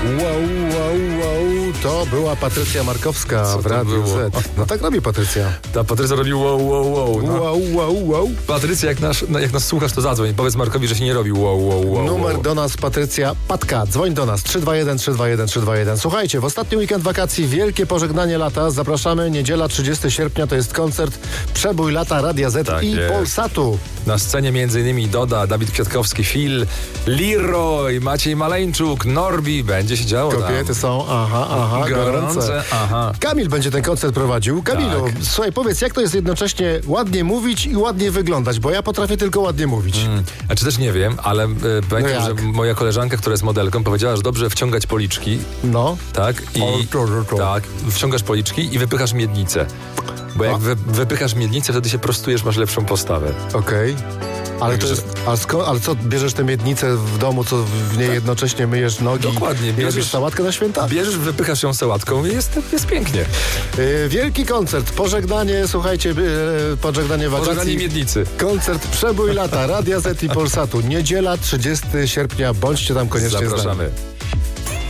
Wow, to była Patrycja Markowska Co w to Radiu było? Z. No tak robi Patrycja. Ta Patrycja robi wow. No. Wow. Patrycja, jak nas słuchasz, to zadzwoń. Powiedz Markowi, że się nie robi wow. Numer do nas, Patrycja Patka. Dzwoń do nas 321. Słuchajcie, w ostatni weekend wakacji wielkie pożegnanie lata. Zapraszamy, niedziela 30 sierpnia to jest koncert Przebój lata Radia Z Tak i jest. Polsatu. Na scenie m.in. Doda, Dawid Kwiatkowski, Phil, Leroy, Maciej Maleńczuk, Norbi. Będzie się działo tam. Kobiety są, gorące. Aha. Kamil będzie ten koncert prowadził. Kamilu, Tak. słuchaj, powiedz, jak to jest jednocześnie ładnie mówić i ładnie wyglądać, bo ja potrafię tylko ładnie mówić. A czy też nie wiem, ale pamiętam, jak? że moja koleżanka, która jest modelką, powiedziała, że dobrze wciągać policzki, No. tak? I tak, wciągasz policzki i wypychasz miednicę. Bo jak wypychasz miednicę, wtedy się prostujesz, masz lepszą postawę. Okej. Ale to Także- jest. Ale co, bierzesz tę miednicę w domu, co w niej jednocześnie myjesz nogi? Dokładnie, I robisz bierzesz- sałatkę na święta? Bierzesz, wypychasz ją sałatką i jest pięknie. Wielki koncert, pożegnanie, słuchajcie, pożegnanie wakacji. Pożegnanie miednicy. Koncert Przebój lata, Radia Z i Polsatu. Niedziela 30 sierpnia, bądźcie tam koniecznie z nami. Zapraszamy.